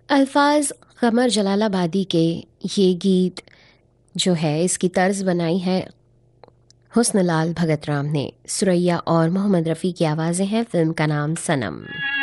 अल्फाज कमर जलालाबादी के। ये गीत जो है इसकी तर्ज बनाई है हुस्न लाल भगत राम ने। सुरैया और मोहम्मद रफ़ी की आवाज़ें हैं। फ़िल्म का नाम सनम।